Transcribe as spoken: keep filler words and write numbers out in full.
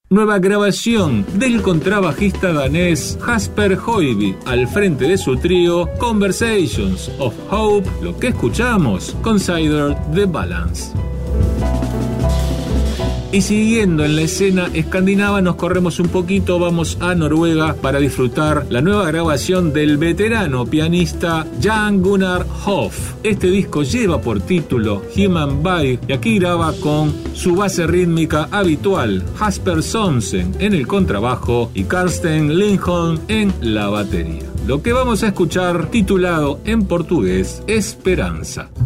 Nueva grabación del contrabajista danés Jasper Højby al frente de su trío Conversations of Hope, lo que escuchamos, Consider the Balance. Y siguiendo en la escena escandinava, nos corremos un poquito, vamos a Noruega para disfrutar la nueva grabación del veterano pianista Jan Gunnar Hoff. Este disco lleva por título Human Vibe y aquí graba con su base rítmica habitual, Jasper Sonsen en el contrabajo y Karsten Lindholm en la batería. Lo que vamos a escuchar, titulado en portugués Esperanza.